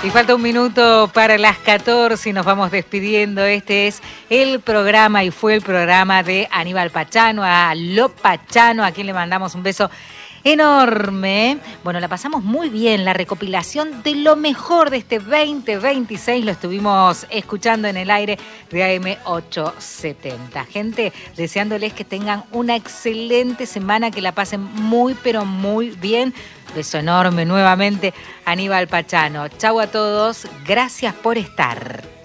Y falta un minuto para las 14 y nos vamos despidiendo. Este es el programa y fue el programa de Aníbal Pachano, a Lo Pachano, a quien le mandamos un beso enorme. Bueno, la pasamos muy bien. La recopilación de lo mejor de este 2026 lo estuvimos escuchando en el aire de AM870. Gente, deseándoles que tengan una excelente semana, que la pasen muy, pero muy bien. Beso enorme nuevamente, Aníbal Pachano. Chau a todos. Gracias por estar.